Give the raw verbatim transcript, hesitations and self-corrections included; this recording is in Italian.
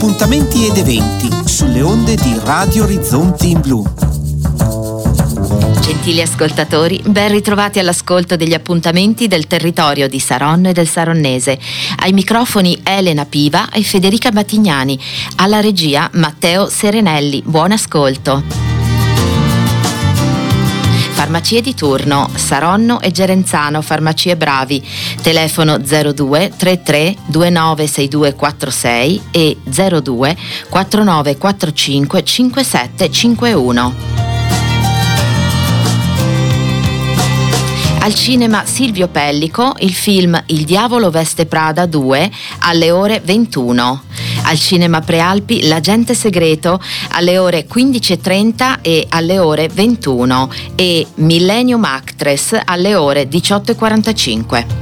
appuntamenti ed eventi sulle onde di Radio Orizzonti in Blu. Gentili ascoltatori, ben ritrovati all'ascolto degli appuntamenti del territorio di Saronno e del Saronnese. Ai microfoni Elena Piva e Federica Battignani, alla regia Matteo Serenelli. Buon ascolto. Farmacie di turno, Saronno e Gerenzano, Farmacie Bravi, telefono zero due trentatré ventinove sessantadue quarantasei e zero due quarantanove quarantacinque cinquantasette cinquantuno. Al cinema Silvio Pellico, il film Il diavolo veste Prada due alle ore ventuno. Al cinema Prealpi L'agente segreto alle ore quindici e trenta e alle ore ventuno e Millennium Actress alle ore diciotto e quarantacinque.